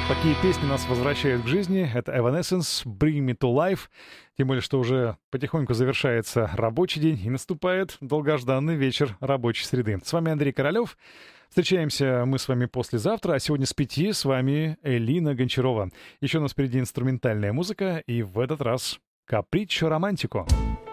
Такие песни нас возвращают к жизни. Это Evanescence, Bring Me to Life. Тем более, что уже потихоньку завершается рабочий день и наступает долгожданный вечер рабочей среды. С вами Андрей Королёв. Встречаемся мы с вами послезавтра, а сегодня с 5 с вами Элина Гончарова. Еще у нас впереди инструментальная музыка, и в этот раз Каприччо Романтико.